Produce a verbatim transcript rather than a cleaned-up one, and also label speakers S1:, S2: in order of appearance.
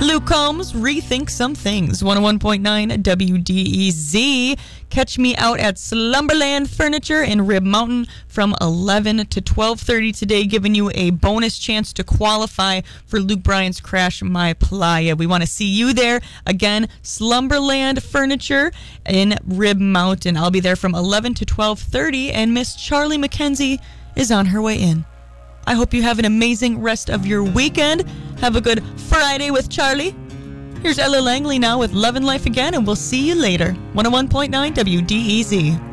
S1: Luke Combs, Rethink Some Things, one oh one point nine W D E Z. Catch me out at Slumberland Furniture in Rib Mountain from eleven to twelve thirty today, giving you a bonus chance to qualify for Luke Bryan's Crash My Playa. We want to see you there. Again, Slumberland Furniture in Rib Mountain. I'll be there from eleven to twelve thirty, and Miss Charlie McKenzie is on her way in. I hope you have an amazing rest of your weekend. Have a good Friday with Charlie. Here's Ella Langley now with Love and Life Again, and we'll see you later. one oh one point nine W D E Z.